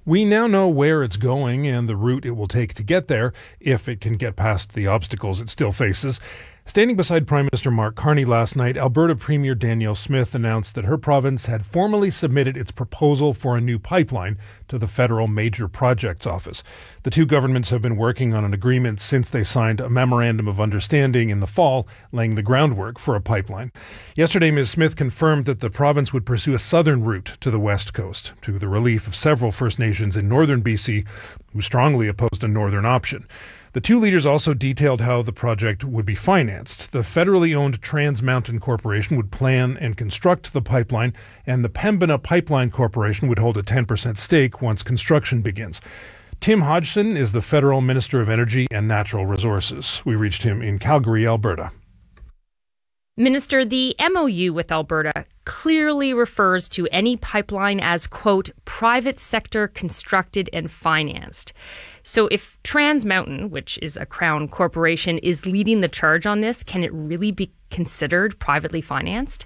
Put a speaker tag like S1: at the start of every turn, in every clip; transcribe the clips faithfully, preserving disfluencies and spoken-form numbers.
S1: We now know where it's going and the route it will take to get there, if it can get past the obstacles it still faces. Standing beside Prime Minister Mark Carney last night, Alberta Premier Danielle Smith announced that her province had formally submitted its proposal for a new pipeline to the Federal Major Projects Office. The two governments have been working on an agreement since they signed a memorandum of understanding in the fall, laying the groundwork for a pipeline. Yesterday, Miz Smith confirmed that the province would pursue a southern route to the west coast, to the relief of several First Nations in northern B C who strongly opposed a northern option. The two leaders also detailed how the project would be financed. The federally owned Trans Mountain Corporation would plan and construct the pipeline, and the Pembina Pipeline Corporation would hold a ten percent stake once construction begins. Tim Hodgson is the Federal Minister of Energy and Natural Resources. We reached him in Calgary, Alberta.
S2: Minister, the M O U with Alberta clearly refers to any pipeline as, quote, private sector constructed and financed. So if Trans Mountain, which is a Crown corporation, is leading the charge on this, can it really be considered privately financed?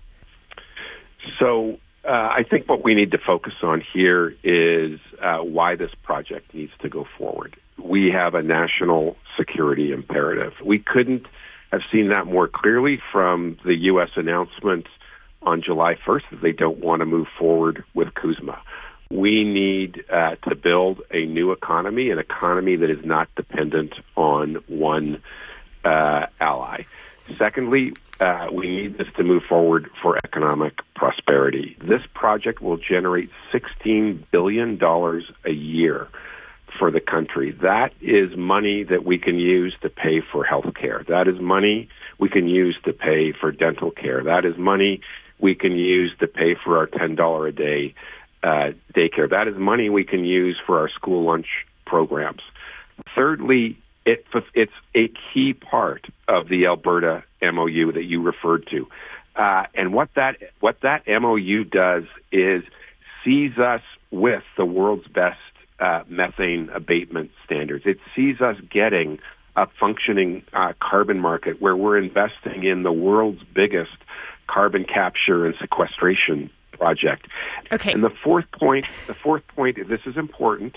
S3: So uh, I think what we need to focus on here is uh, why this project needs to go forward. We have a national security imperative. We couldn't have seen that more clearly from the U S announcement on July first that they don't want to move forward with CUSMA. We need uh, to build a new economy, an economy that is not dependent on one uh, ally. Secondly, uh, we need this to move forward for economic prosperity. This project will generate sixteen billion dollars a year for the country. That is money that we can use to pay for health care. That is money we can use to pay for dental care. That is money we can use to pay for our ten dollars a day uh, daycare. That is money we can use for our school lunch programs. Thirdly, it, it's a key part of the Alberta M O U that you referred to. Uh, and what that what that M O U does is sees us with the world's best Uh, methane abatement standards. It sees us getting a functioning uh, carbon market where we're investing in the world's biggest carbon capture and sequestration project.
S2: Okay.
S3: And the fourth point, the fourth point, this is important,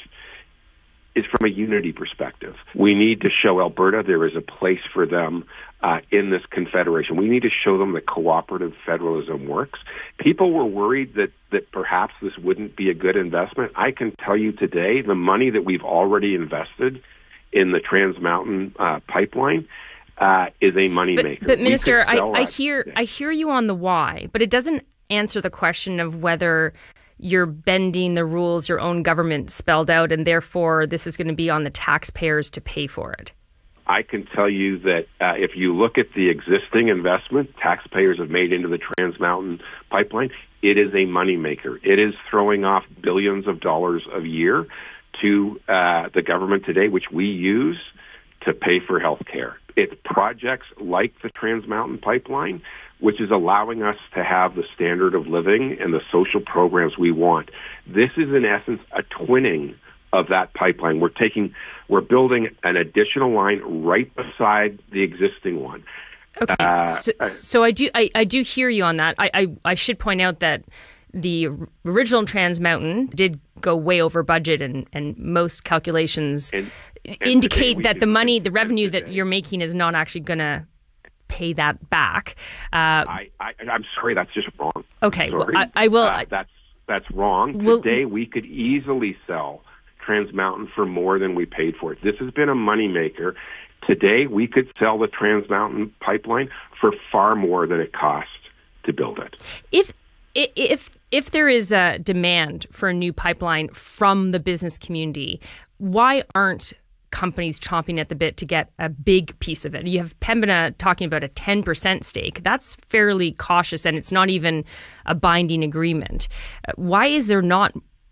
S3: is from a unity perspective. We need to show Alberta there is a place for them uh, in this confederation. We need to show them that cooperative federalism works. People were worried that, that perhaps this wouldn't be a good investment. I can tell you today, the money that we've already invested in the Trans Mountain uh, pipeline uh, is a moneymaker.
S2: But, but Minister, I, I
S3: that.
S2: hear I hear you on the why, but it doesn't answer the question of whether you're bending the rules your own government spelled out, and therefore this is going to be on the taxpayers to pay for it.
S3: I can tell you that uh, if you look at the existing investment taxpayers have made into the Trans Mountain pipeline, it is a moneymaker. It is throwing off billions of dollars a year to uh, the government today, which we use to pay for health care. It's projects like the Trans Mountain pipeline, which is allowing us to have the standard of living and the social programs we want. This is, in essence, a twinning of that pipeline. We're taking, we're building an additional line right beside the existing one.
S2: Okay, uh, so, so I do, I, I do hear you on that. I, I, I should point out that the original Trans Mountain did go way over budget, and, and most calculations and, and indicate that the money, the revenue that you're making is not actually going to pay that back. Uh,
S3: I, I, I'm sorry, that's just wrong.
S2: Okay, well, I, I will.
S3: Uh, that's that's wrong.
S2: We'll,
S3: Today, we could easily sell Trans Mountain for more than we paid for it. This has been a moneymaker. Today, we could sell the Trans Mountain pipeline for far more than it cost to build it.
S2: If if if there is a demand for a new pipeline from the business community, why aren't companies chomping at the bit to get a big piece of it? You have Pembina talking about a ten percent stake. That's fairly cautious, and it's not even a binding agreement. Why is there not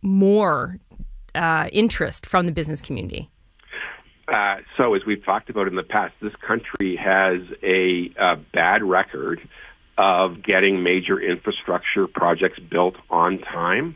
S2: more uh, interest from the business community?
S3: Uh, so, as we've talked about in the past, this country has a, a bad record of getting major infrastructure projects built on time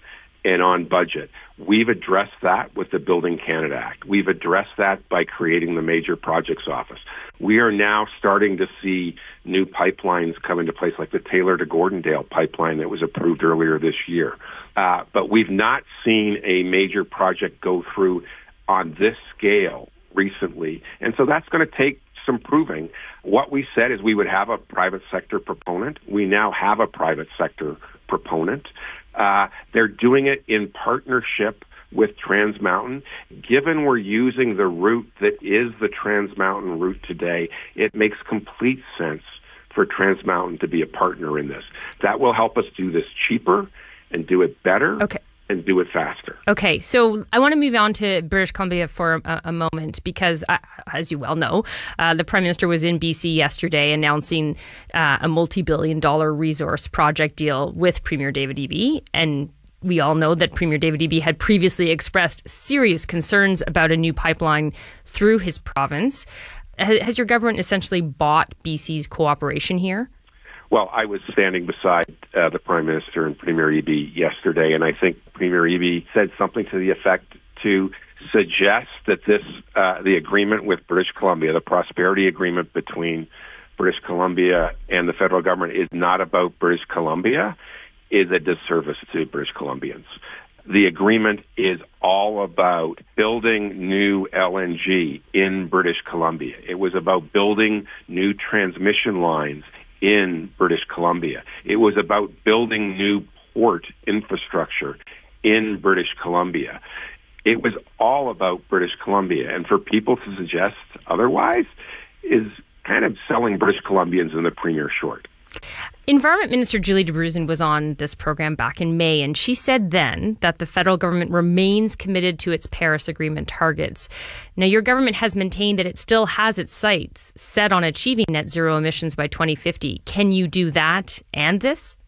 S3: and on budget. We've addressed that with the Building Canada Act. We've addressed that by creating the Major Projects Office. We are now starting to see new pipelines come into place, like the Taylor to Gordondale pipeline that was approved earlier this year. Uh, but we've not seen a major project go through on this scale recently. And so that's going to take some proving. What we said is we would have a private sector proponent. We now have a private sector proponent. Uh, they're doing it in partnership with Trans Mountain. Given we're using the route that is the Trans Mountain route today, it makes complete sense for Trans Mountain to be a partner in this. That will help us do this cheaper and do it better.
S2: Okay.
S3: And do it faster.
S2: Okay, so I want to move on to British Columbia for a, a moment because, uh, as you well know, uh, the Prime Minister was in B C yesterday announcing uh, a multi-billion dollar resource project deal with Premier David Eby. And we all know that Premier David Eby had previously expressed serious concerns about a new pipeline through his province. Has your government essentially bought B C's cooperation here?
S3: Well, I was standing beside uh, the Prime Minister and Premier Eby yesterday, and I think Premier Eby said something to the effect to suggest that this, uh, the agreement with British Columbia, the prosperity agreement between British Columbia and the federal government is not about British Columbia, is a disservice to British Columbians. The agreement is all about building new L N G in British Columbia. It was about building new transmission lines in British Columbia. It was about building new port infrastructure in British Columbia. It was all about British Columbia. And for people to suggest otherwise is kind of selling British Columbians and the Premier short.
S2: Environment Minister Julie Debruzen was on this program back in May, and she said then that the federal government remains committed to its Paris Agreement targets. Now, your government has maintained that it still has its sights set on achieving net zero emissions by twenty fifty. Can you do that and this?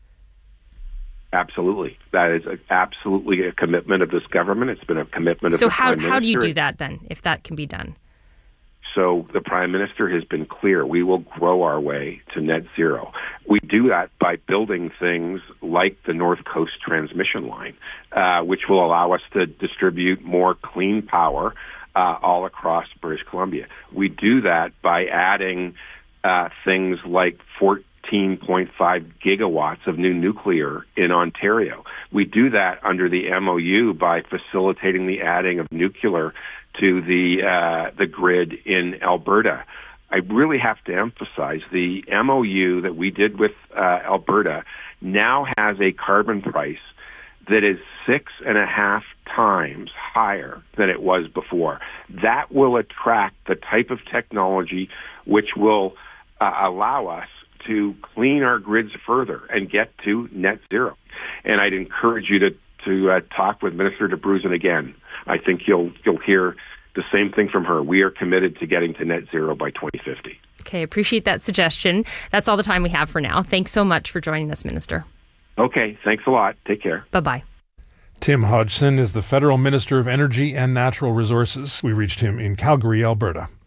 S3: Absolutely. That is a, absolutely a commitment of this government. It's been a commitment of
S2: so
S3: the
S2: how,
S3: Prime Minister. So
S2: how do you do that then, if that can be done?
S3: So the Prime Minister has been clear. We will grow our way to net zero. We do that by building things like the North Coast Transmission Line, uh, which will allow us to distribute more clean power uh, all across British Columbia. We do that by adding uh, things like fourteen point five gigawatts of new nuclear in Ontario. We do that under the M O U by facilitating the adding of nuclear to the uh, the grid in Alberta. I really have to emphasize the M O U that we did with uh, Alberta now has a carbon price that is six and a half times higher than it was before. That will attract the type of technology which will uh, allow us to clean our grids further and get to net zero. And I'd encourage you to to uh, talk with Minister Debruzen again. I think you'll you'll hear the same thing from her. We are committed to getting to net zero by twenty fifty.
S2: Okay, appreciate that suggestion. That's all the time we have for now. Thanks so much for joining us, Minister.
S3: Okay, thanks a lot. Take care.
S2: Bye-bye.
S1: Tim Hodgson is the Federal Minister of Energy and Natural Resources. We reached him in Calgary, Alberta.